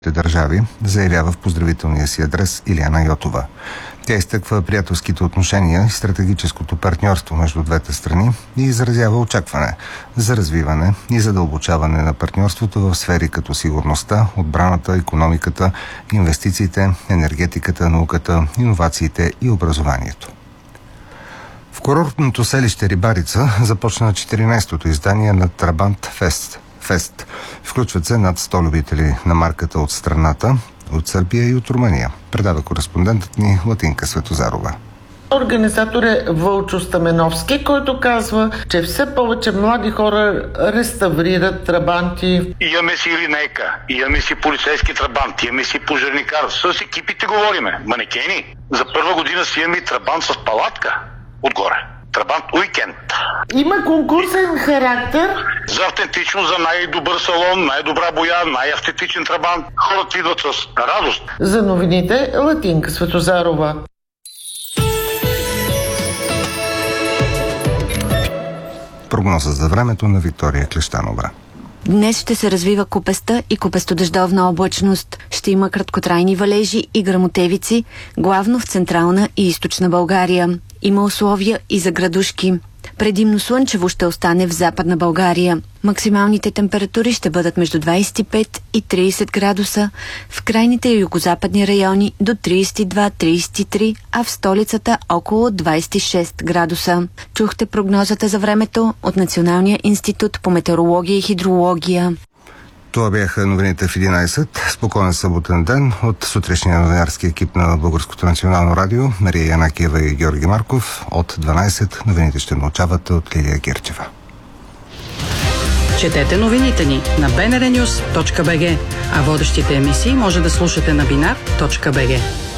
държави, заявява в поздравителния си адрес Илияна Йотова. Тя изтъква приятелските отношения и стратегическото партньорство между двете страни и изразява очакване за развиване и задълбочаване на партньорството в сфери като сигурността, отбраната, икономиката, инвестициите, енергетиката, науката, иновациите и образованието. В курортното селище Рибарица започна 14-то издание на Трабант Фест. Включват се над 100 любители на марката от страната, от Сърбия и от Румъния. Предава кореспондентът ни Латинка Светозарова. Организатор е Вълчо Стаменовски, който казва, че все повече млади хора реставрират трабанти. Имаме си линейка, имаме си полицейски трабант, имаме си пожарникар. С екипите говориме. Манекени. За първа година си имаме трабант с палатка отгоре. Трабант уикенд. Има конкурсен характер. За автентично, за най-добър салон, най-добра боя, най-автентичен трабант. Хората идват с радост. За новините Латинка Светозарова. Прогноза за времето на Виктория Клещанова. Днес ще се развива купеста и купестодъждовна облачност. Ще има краткотрайни валежи и гръмотевици, главно в централна и източна България. Има условия и за градушки. Предимно слънчево ще остане в Западна България. Максималните температури ще бъдат между 25 и 30 градуса, в крайните югозападни райони до 32-33, а в столицата около 26 градуса. Чухте прогнозата за времето от Националния институт по метеорология и хидрология. Това бяха новините в 11. Спокоен съботен ден от сутрешния новинарски екип на Българското национално радио. Мария Янакиева и Георги Марков. От 12 новините ще научавате от Лилия Герчева. Четете новините ни на bnrnews.bg, а водещите емисии може да слушате на binar.bg.